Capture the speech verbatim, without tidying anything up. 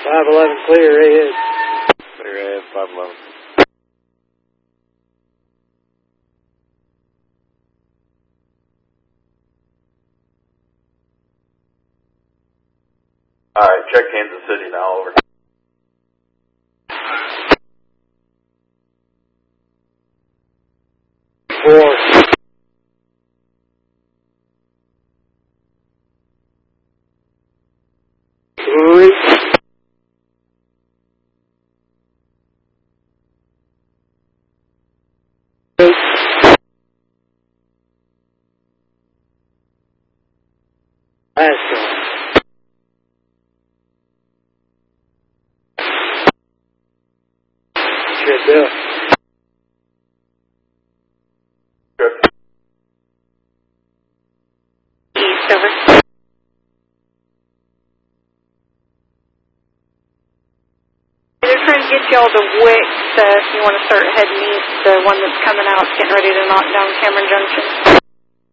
five eleven clear ahead. Clear ahead, five eleven. Alright, check Kansas City now, over. Four. Three. Eight. Last one. Should do it. Good. East, over. They're trying to get y'all to Wicks uh, if you want to start heading east. The one that's coming out is getting ready to knock down Cameron Junction.